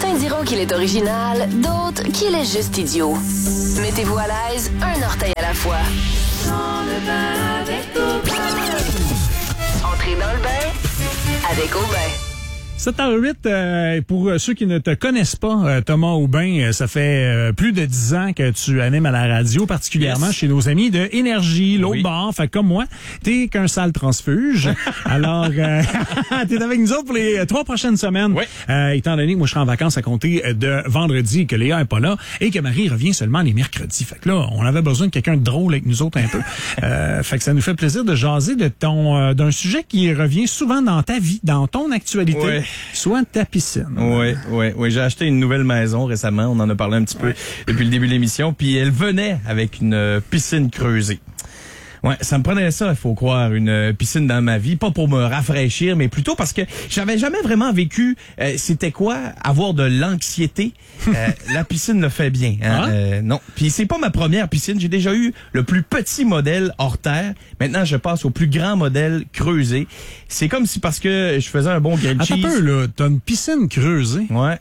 Certains diront qu'il est original, d'autres qu'il est juste idiot. Mettez-vous à l'aise, un orteil à la fois. Entrez dans le bain avec Aubin. 7h08, pour ceux qui ne te connaissent pas, Thomas Aubin, ça fait plus de 10 ans que tu animes à la radio, particulièrement chez nos amis de Énergie, l'autre bord. Fait comme moi, t'es qu'un sale transfuge. Alors, t'es avec nous autres pour les 3 prochaines semaines. Oui. Étant donné que moi, je serai en vacances à compter de vendredi, que Léa est pas là, et que Marie revient seulement les mercredis. Fait que là, on avait besoin de quelqu'un de drôle avec nous autres un peu. Fait que ça nous fait plaisir de jaser de d'un sujet qui revient souvent dans ta vie, dans ton actualité. Oui. Soit ta piscine. Oui. J'ai acheté une nouvelle maison récemment. On en a parlé un petit peu depuis le début de l'émission. Puis elle venait avec une piscine creusée. Ouais, ça me prenait ça, il faut croire, une piscine dans ma vie, pas pour me rafraîchir, mais plutôt parce que j'avais jamais vraiment vécu c'était quoi avoir de l'anxiété. La piscine le fait bien, hein? Non. Puis c'est pas ma première piscine, j'ai déjà eu le plus petit modèle hors terre. Maintenant, je passe au plus grand modèle creusé. C'est comme si parce que je faisais un bon grilled cheese. Attends un peu là, t'as une piscine creusée. Ouais.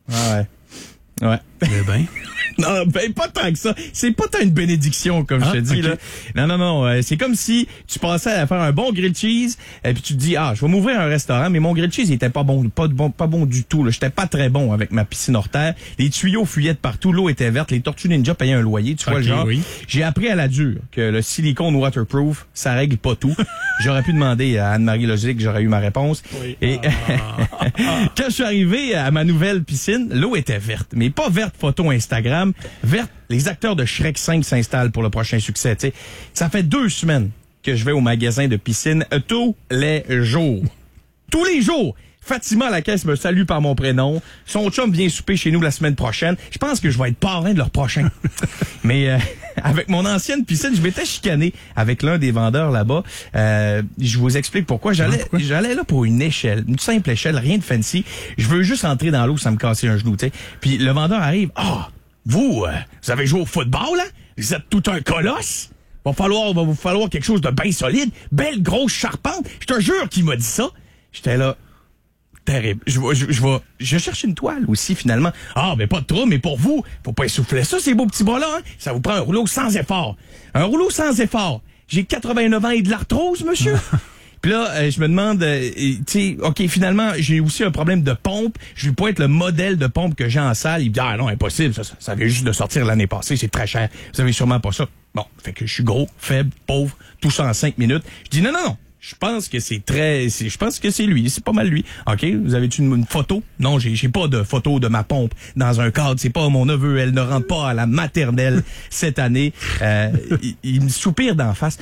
Eh ben. Non, ben pas tant que ça. C'est pas tant une bénédiction, comme je te dis, là. Non. C'est comme si tu passais à faire un bon grilled cheese, et puis tu te dis, je vais m'ouvrir un restaurant, mais mon grilled cheese, il était pas bon du tout, là. J'étais pas très bon avec ma piscine hors terre. Les tuyaux fuyaient de partout, l'eau était verte, les tortues ninja payaient un loyer, tu vois le genre. Oui. J'ai appris à la dure que le silicone waterproof, ça règle pas tout. J'aurais pu demander à Anne-Marie Logique, j'aurais eu ma réponse. Oui. Et quand je suis arrivé à ma nouvelle piscine, l'eau était verte, mais pas verte photo Instagram, verte. Les acteurs de Shrek 5 s'installent pour le prochain succès. T'sais. Ça fait 2 semaines que je vais au magasin de piscine tous les jours. Tous les jours! Fatima à la caisse me salue par mon prénom. Son chum vient souper chez nous la semaine prochaine. Je pense que je vais être parrain de leur prochain. Mais avec mon ancienne piscine, je m'étais chicané avec l'un des vendeurs là-bas. Je vous explique pourquoi. J'allais là pour une échelle, une simple échelle, rien de fancy. Je veux juste entrer dans l'eau sans me casser un genou. T'sais. Puis le vendeur arrive. Vous avez joué au football, là? Vous êtes tout un colosse? Va vous falloir quelque chose de bien solide. Belle grosse charpente. Je te jure qu'il m'a dit ça. J'étais là. Terrible. Je cherche une toile aussi, finalement. Ben pas de trouble, mais pour vous, faut pas essouffler ça, ces beaux petits bras-là, hein? Ça vous prend un rouleau sans effort. Un rouleau sans effort. J'ai 89 ans et de l'arthrose, monsieur. Puis là, je me demande, OK, finalement, j'ai aussi un problème de pompe. Je vais pas être le modèle de pompe que j'ai en salle. Il me dit, non, impossible, ça vient juste de sortir l'année passée, c'est très cher. Vous avez sûrement pas ça. Bon, fait que je suis gros, faible, pauvre, tout ça en 5 minutes. Je dis, non. Je pense que c'est lui. C'est pas mal lui. OK, vous avez-tu une photo? Non, j'ai pas de photo de ma pompe dans un cadre. C'est pas mon neveu. Elle ne rentre pas à la maternelle cette année. Il me soupire d'en face.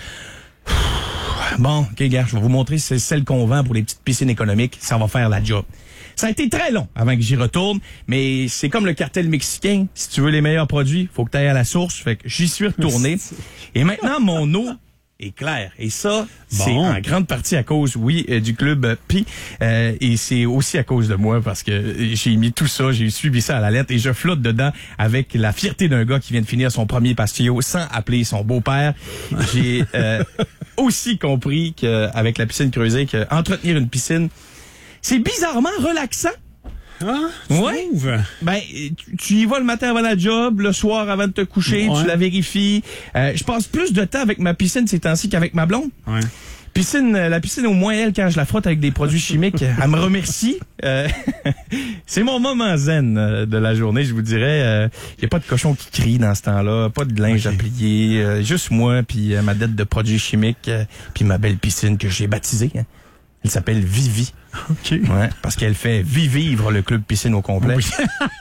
Bon, OK, gars, je vais vous montrer c'est celle qu'on vend pour les petites piscines économiques. Ça va faire la job. Ça a été très long avant que j'y retourne, mais c'est comme le cartel mexicain. Si tu veux les meilleurs produits, faut que tu ailles à la source. Fait que j'y suis retourné. Et maintenant, mon eau est clair. Et ça, c'est en grande partie à cause, du club Pi. Et c'est aussi à cause de moi parce que j'ai mis tout ça, j'ai suivi ça à la lettre et je flotte dedans avec la fierté d'un gars qui vient de finir son premier pastillo sans appeler son beau-père. J'ai aussi compris qu'avec la piscine creusée, qu'entretenir une piscine, c'est bizarrement relaxant. Ouais. Ben, tu y vas le matin avant la job, le soir avant de te coucher, tu la vérifies. Je passe plus de temps avec ma piscine ces temps-ci qu'avec ma blonde. Ouais. La piscine, au moins, elle, quand je la frotte avec des produits chimiques, elle me remercie. C'est mon moment zen de la journée, je vous dirais. Il n'y a pas de cochon qui crie dans ce temps-là, pas de linge à plier, juste moi, puis ma dette de produits chimiques, puis ma belle piscine que j'ai baptisée. Hein. Elle s'appelle Vivi. OK. Ouais, parce qu'elle fait vivre le club piscine au complet. Oui.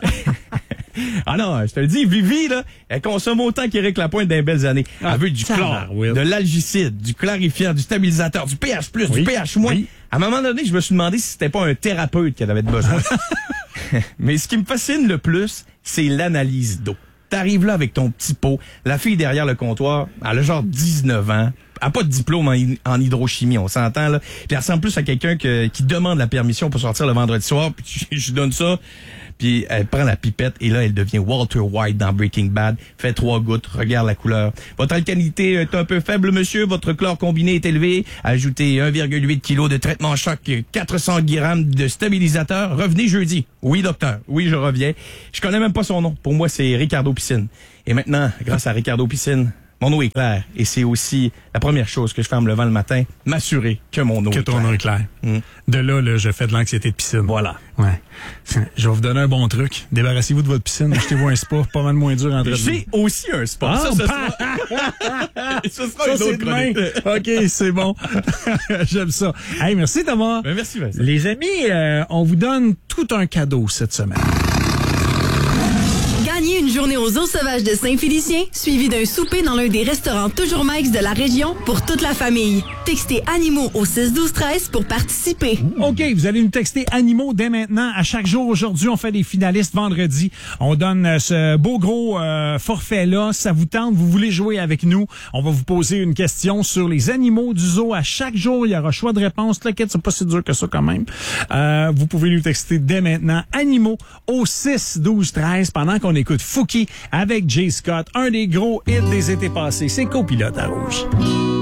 Non, je te le dis, Vivi, là, elle consomme autant qu'Éric Lapointe dans les belles années. Elle veut du chlore, de l'algicide, du clarifiant, du stabilisateur, du pH+, du pH-. Oui. À un moment donné, je me suis demandé si c'était pas un thérapeute qu'elle avait besoin. Mais ce qui me fascine le plus, c'est l'analyse d'eau. T'arrives là avec ton petit pot, la fille derrière le comptoir, elle a genre 19 ans, elle a pas de diplôme en hydrochimie, on s'entend là. Puis elle ressemble plus à quelqu'un qui demande la permission pour sortir le vendredi soir, puis je donne ça. puis elle prend la pipette et là, elle devient Walter White dans Breaking Bad. Fait 3 gouttes, regarde la couleur. Votre alcalinité est un peu faible, monsieur. Votre chlore combiné est élevé. Ajoutez 1,8 kg de traitement choc, 400 grammes de stabilisateur. Revenez jeudi. Oui, docteur. Oui, je reviens. Je connais même pas son nom. Pour moi, c'est Ricardo Piscine. Et maintenant, grâce à Ricardo Piscine, mon eau est claire. Et c'est aussi la première chose que je fais en me levant le matin, m'assurer que mon eau est claire. Que ton eau est claire. De là, je fais de l'anxiété de piscine. Voilà. Ouais. Je vais vous donner un bon truc. Débarrassez-vous de votre piscine, achetez-vous un spa, pas mal moins dur à entretenir. J'ai aussi un spa. Ah, Ce sera une autre chronique. OK, c'est bon. J'aime ça. Hey, merci Thomas. Ben, merci Vincent. Les amis, on vous donne tout un cadeau cette semaine. Gagnez une journée aux Eaux Sauvages de Saint-Félicien, suivi d'un souper dans l'un des restaurants Toujours Mike's de la région pour toute la famille. Textez animaux au 6-12-13 pour participer. OK, vous allez nous texter animaux dès maintenant. À chaque jour, aujourd'hui, on fait des finalistes. Vendredi, on donne ce beau gros forfait-là. Ça vous tente, vous voulez jouer avec nous. On va vous poser une question sur les animaux du zoo. À chaque jour, il y aura choix de réponse. T'inquiète, c'est pas si dur que ça quand même. Vous pouvez nous texter dès maintenant animaux au 6-12-13 pendant qu'on écoute Fouki avec Jay Scott, un des gros hits des étés passés. C'est Copilote à Rouge.